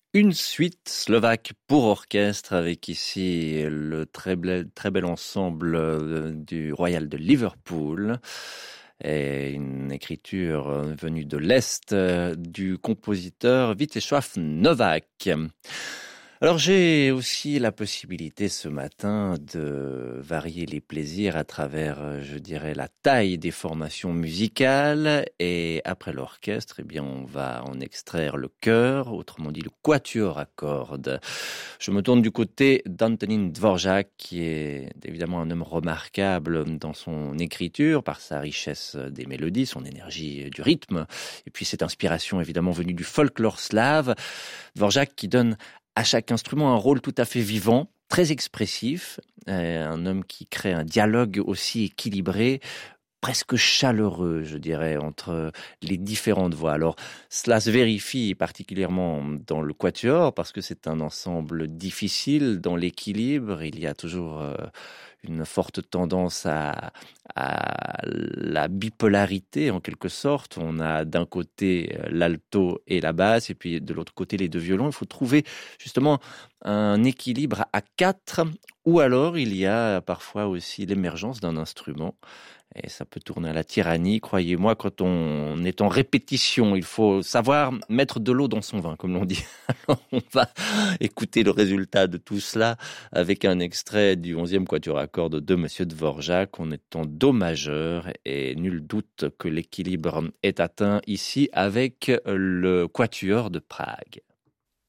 Une suite slovaque pour orchestre avec ici le très bel ensemble du Royal de Liverpool et une écriture venue de l'Est du compositeur Vítězslav Novák. Alors j'ai aussi la possibilité ce matin de varier les plaisirs à travers, je dirais, la taille des formations musicales. Et après l'orchestre, eh bien, on va en extraire le chœur, autrement dit le quatuor à cordes. Je me tourne du côté d'Antonín Dvořák, qui est évidemment un homme remarquable dans son écriture, par sa richesse des mélodies, son énergie du rythme, et puis cette inspiration évidemment venue du folklore slave. Dvořák qui donne à chaque instrument un rôle tout à fait vivant, très expressif, un homme qui crée un dialogue aussi équilibré, presque chaleureux, je dirais, entre les différentes voix. Alors, cela se vérifie particulièrement dans le quatuor, parce que c'est un ensemble difficile dans l'équilibre. Il y a toujours une forte tendance à la bipolarité, en quelque sorte. On a d'un côté l'alto et la basse, et puis de l'autre côté les deux violons. Il faut trouver justement un équilibre à quatre, ou alors il y a parfois aussi l'émergence d'un instrument. Et ça peut tourner à la tyrannie, croyez-moi, quand on est en répétition. Il faut savoir mettre de l'eau dans son vin, comme l'on dit. Alors on va écouter le résultat de tout cela avec un extrait du 11e quatuor à cordes de Monsieur Dvořák. On est en do majeur et nul doute que l'équilibre est atteint ici avec le quatuor de Prague.